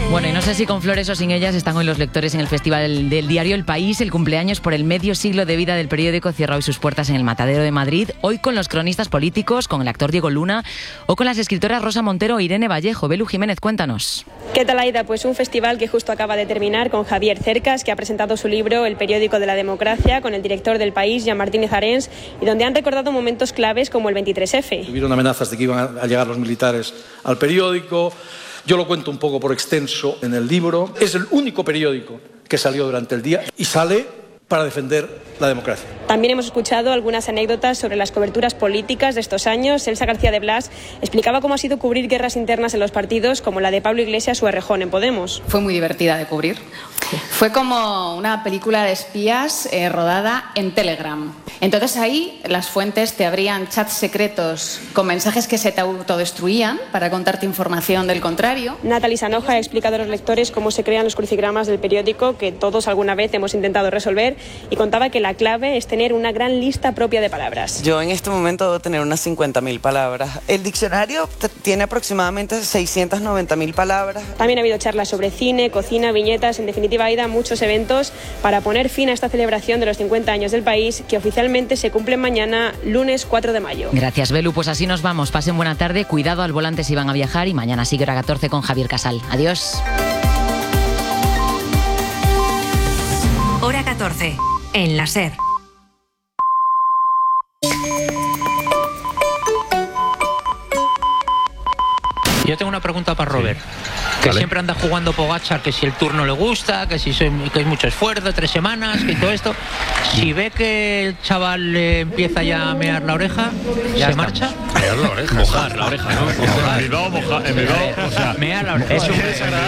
Bueno, y no sé si con flores o sin ellas están hoy los lectores en el Festival del Diario El País. El cumpleaños por el medio siglo de vida del periódico cierra hoy sus puertas en el Matadero de Madrid. Hoy con los cronistas políticos, con el actor Diego Luna o con las escritoras Rosa Montero e Irene Vallejo. Belu Jiménez, cuéntanos. ¿Qué tal, Aida? Pues un festival que justo acaba de terminar con Javier Cercas, que ha presentado su libro El periódico de la democracia, con el director del País, Jean Martínez Arens, y donde han recordado momentos claves como el 23F. Hubieron amenazas de que iban a llegar los militares al periódico. Yo lo cuento un poco por extenso en el libro. Es el único periódico que salió durante el día y sale para defender la democracia. También hemos escuchado algunas anécdotas sobre las coberturas políticas de estos años. Elsa García de Blas explicaba cómo ha sido cubrir guerras internas en los partidos, como la de Pablo Iglesias o Errejón en Podemos. Fue muy divertida de cubrir. Fue como una película de espías rodada en Telegram. Entonces ahí las fuentes te abrían chats secretos con mensajes que se te autodestruían para contarte información del contrario. Natalie Sanoja ha explicado a los lectores cómo se crean los crucigramas del periódico, que todos alguna vez hemos intentado resolver, y contaba que la clave es tener una gran lista propia de palabras. Yo en este momento debo tener unas 50.000 palabras. El diccionario tiene aproximadamente 690.000 palabras. También ha habido charlas sobre cine, cocina, viñetas, en definitiva, Aida, muchos eventos para poner fin a esta celebración de los 50 años del País, que oficialmente se cumple mañana, lunes 4 de mayo. Gracias, Belu. Pues así nos vamos. Pasen buena tarde, cuidado al volante si van a viajar, y mañana sigue hora 14 con Javier Casal. Adiós. Hora 14, en la SER. Yo tengo una pregunta para Robert, que vale. Siempre anda jugando Pogačar, que si el Tour no le gusta, que es mucho esfuerzo, 3 semanas, que todo esto. Si ve que el chaval empieza ya a mear la oreja, ¿se marcha? Mear la oreja. Mojar la oreja, ¿no? En Bilbao, o sea, mear la oreja. Es un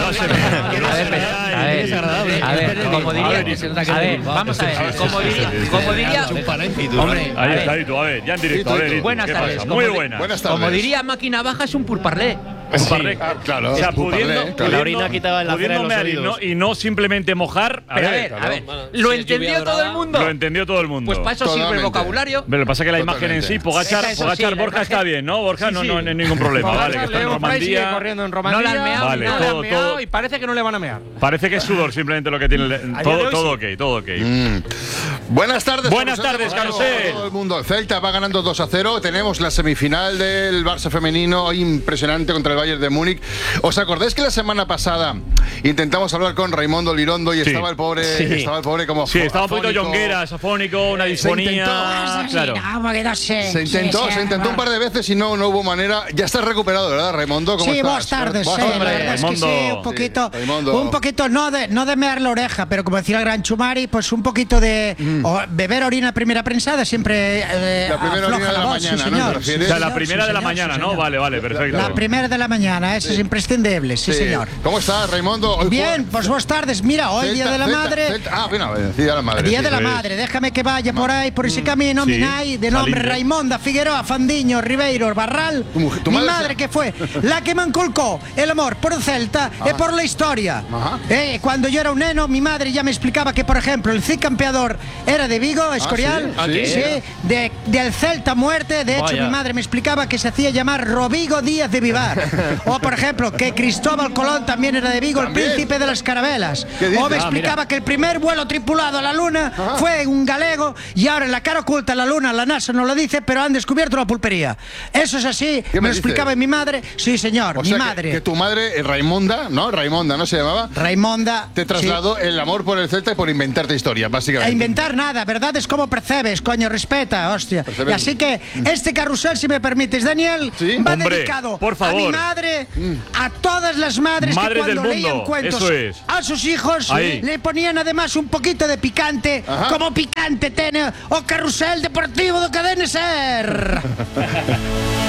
desagradable. A ver, como diría... A ver, vamos a ver, como diría... Hombre, ahí está, a ver, ya en directo, a ver. Buenas tardes. Muy buenas. Como diría Máquina Baja, es un pourparlers. Un parlé, claro. O sea, la orina quitaba la cera de los oídos. Y no simplemente mojar. A ver. ¿Lo entendió todo el mundo? Lo entendió todo el mundo. Pues para eso sirve el vocabulario. Pero lo que pasa es que la imagen en sí, Pogačar, Borja está bien, ¿no? Borja no hay ningún problema. Vale, que está en Romandía. Corriendo en Romandía. No la han meado, vale, todo. Y parece que no le van a mear. Parece que es sudor simplemente lo que tiene. Todo ok. Buenas tardes. Buenas tardes, Carusel. Todo el mundo. Celta va ganando 2-0. Tenemos la semifinal del Barça femenino, impresionante, contra el Bayern de Múnich. ¿Os acordáis que la semana pasada intentamos hablar con Raimondo Lirondo y estaba el pobre como estaba un poquito yongueras, afónico, una disfonía. Claro. Se intentó un par de veces y no hubo manera. Ya estás recuperado, ¿verdad, Raimondo? ¿Cómo estás? Buenas tardes. La verdad es que sí, un poquito no de mear la oreja, pero como decía el gran Chumari, pues un poquito de beber orina primera prensada siempre la primera orina de la mañana, ¿no? O sea, la primera de la mañana, ¿no? Vale, perfecto. La primera de la mañana, eso es imprescindible, sí, señor. ¿Cómo estás, Raimondo? Bien, pues buenas tardes. Mira, hoy Día de la Madre. Bueno, Día de la Madre. Día de la Madre. Déjame que vaya por ahí, por ese camino, Minay, de nombre Raimonda Figueroa Fandiño Ribeiro Barral. Mi madre que fue la que me inculcó el amor por el Celta y por la historia. Cuando yo era un neno, mi madre ya me explicaba que, por ejemplo, el Cid campeador era de Vigo, Escorial, del Celta muerte. De hecho, mi madre me explicaba que se hacía llamar Rovigo Díaz de Vivar. O, por ejemplo, que Cristóbal Colón también era de Vigo, el príncipe de las carabelas. O me explicaba que el primer vuelo tripulado a la Luna fue un galego, y ahora en la cara oculta a la Luna, la NASA no lo dice, pero han descubierto la pulpería. Eso es así, me lo explicaba mi madre. Sí, señor, mi madre. Que tu madre, Raimonda, ¿no se llamaba? Raimonda. Te trasladó el amor por el Celta y por inventarte historia, básicamente. A inventar nada, verdad es como percebes, coño, respeta, hostia. Y así que este carrusel, si me permites, Daniel, va dedicado por favor, a mi madre, a todas las madres que cuando leían cuentos a sus hijos le ponían además un poquito de picante, como picante tiene o carrusel deportivo de Cadena SER.